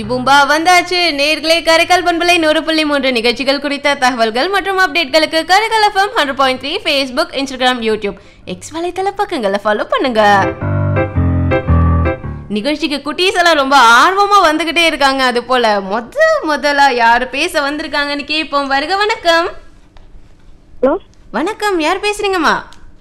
பூம்பா வந்தாச்சு. நேர்களே, கரைக்கால் பண்பலை 100.3 நிகழ்ச்சிகள் குறித்த தகவல்கள் மற்றும் அப்டேட்களுக்கு Karaikal FM 100.3 Facebook, Instagram, YouTube, X வலைத்தள பக்கங்களை ஃபாலோ பண்ணுங்க. நிகழ்ச்சிக்கு குட்டீஸ் எல்லாம் ரொம்ப ஆர்வமா வந்துகிட்டே இருக்காங்க. அது போல முதல்ல யாரு பேச வந்திருக்காங்கன்னு கேட்போம். வருக. வணக்கம். ஹலோ, வணக்கம். யார் பேசுறீங்கம்மா?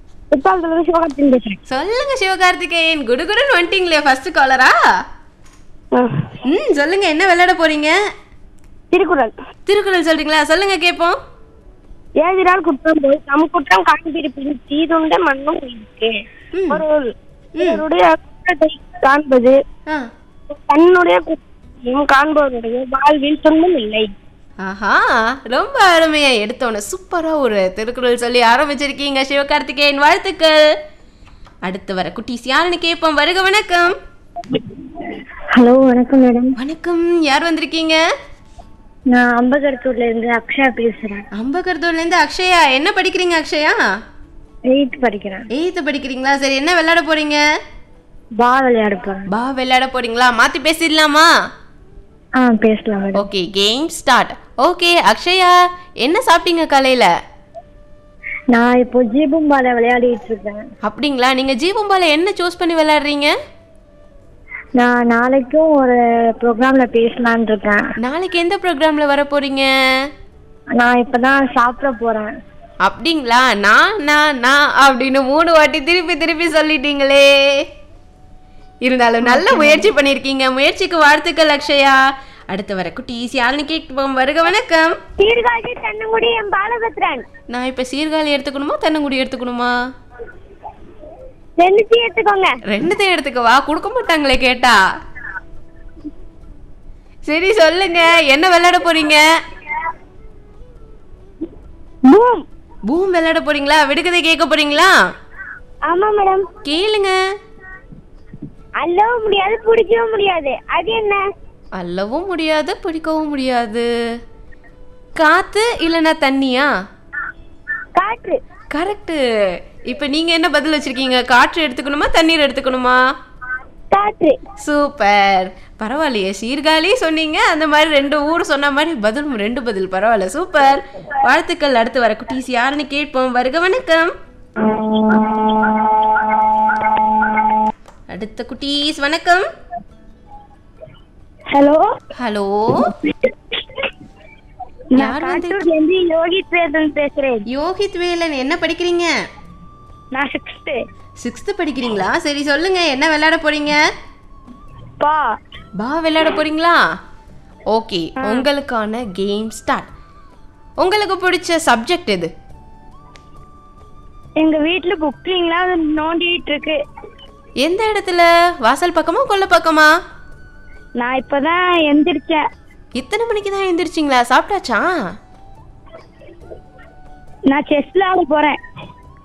சொல்லுங்க சிவகார்த்திகேயன். குடுகுடுன்னு வந்துட்டீங்களே, ஃபர்ஸ்ட் காலரா? சொல்லுங்க, என்ன விளையாட போறீங்க? திருக்குறள். திருக்குறள் சொல்றீங்களா? சொல்லுங்க கேட்போம். ஏதிரால் குற்றம் போய் தம் குற்றம் காண்பிருப்பின் தீதுண்ட மண்ணும் இருக்கு. ஒருவருடைய குற்றத்தை காண்பது தன்னுடைய குற்றத்தையும் காண்பவருடைய வாழ்வில் துன்பம் இல்லை. ஆஹா, ரொம்ப அருமையா எடுத்தோன்னு சூப்பரா ஒரு திருக்குறள் சொல்லி ஆரம்பிச்சிருக்கீங்க சிவகார்த்திகேயன். வாழ்த்துக்கள். அடுத்து வர குட்டீஸ் யாருன்னு கேட்போம். வருக. வணக்கம். ஹலோ, வணக்கம் மேடம். வணக்கம். யார் வந்திருக்கீங்க? நான் அம்பகர்த்தூர்ல இருந்து அக்ஷயா பேசுறேன். அம்பகர்த்தூர்ல இருந்து அக்ஷயா. என்ன படிக்கிறீங்க அக்ஷயா? 8th படிக்கிறேன். 8th படிக்கிறீங்களா? சரி, என்ன விளையாட போறீங்க? பா விளையாட போறேன். பா விளையாட போறீங்களா? மாத்தி பேசிடலாமா? பேசலாம் madam. Okay, game start. Okay Akshaya, என்ன சாப்பிட்டீங்க காலையில? நான் இப்போ ஜீபும்பால விளையாடிட்டு இருக்கேன். அப்படிங்களா? நீங்க ஜீபும்பால என்ன சூஸ் பண்ணி விளையாடுறீங்க? நான் நாளைக்கும் ஒரு ப்ரோக்ராம்ல பேசலான்னு இருக்கேன். நாளைக்கு எந்த ப்ரோக்ராம்ல வர போறீங்க? நான் இப்பதான் சாப்பிட போறேன். அப்படிங்களா? நான் அப்படின்னு 3 வாட்டி திருப்பி சொல்லிட்டீங்களே. இருந்தாலும் நல்ல முயற்சி பண்ணிருக்கீங்க. முயற்சிக்கு வாழ்த்துக்கள் அக்ஷயா. அடுத்து வர குட்டீஸ் யாருன்னு கேட்போம். வருக. வணக்கம். சீர்காழி தென்னங்குடி என் பாலபத்ரன். நான் இப்ப சீர்காழி எடுத்துக்கணுமா தென்னங்குடி எடுத்துக்கணுமா? ரெண்டுத்தையும் எடுத்துக்கோங்க. ரெண்டுத்தையும் எடுத்துக்கவா? கொடுக்க மாட்டாங்களே கேட்டா. சரி சொல்லுங்க, என்ன விளையாட போறீங்க? பூம். பூம் விளையாட போறீங்களா? விடுகதை கேட்க போறீங்களா? ஆமா மேடம். கேளுங்க. அள்ளவும் முடியாது, பிடிக்கவும் முடியாது. அது என்ன? அள்ளவும் முடியாது, பிடிக்கவும் முடியாது. காத்து இல்லனா தண்ணியா? காற்று. கரெக்ட். இப்ப நீங்க என்ன பதில் வச்சிருக்கீங்க? காற்று எடுத்துக்கணுமா தண்ணீர் எடுத்துக்கணுமா? காற்று. சூப்பர், பரவாயில்லையே. சீர்காழி சொன்னீங்க, அந்த மாதிரி 2 ஊர் சொன்ன மாதிரி பதில் 2 பதில். பரவாயில்ல, சூப்பர், வாழ்த்துக்கள். அடுத்து வர குட்டீஸ் யாருன்னு கேட்போம். வருக. வணக்கம். அடுத்த குட்டீஸ் வணக்கம். ஹலோ. ஹலோ, யார் வந்து? யோகித் வேலன் பேசுறேன். யோகித் வேலன். என்ன படிக்கிறீங்க? நான் 6th. 6th படிக்கிறீங்களா? சரி சொல்லுங்க, என்ன விளையாட போறீங்க? பா. பா விளையாட போறீங்களா? ஓகே, உங்களுக்கான கேம் ஸ்டார்ட். உங்களுக்கு பிடிச்ச சப்ஜெக்ட் எது? எங்க வீட்ல புக்கிங்லாம் நோண்டிட்டு இருக்கு. எந்த இடத்துல? வாசல் பக்கமா கொல்ல பக்கமா? நான் இப்பதான் எந்திரிச்சேன். இத்தனை மணிக்கு தான் எந்திரிச்சிங்களா? சாப்பிட்டாச்சா? நான் செஸ் விளையாட போறேன்.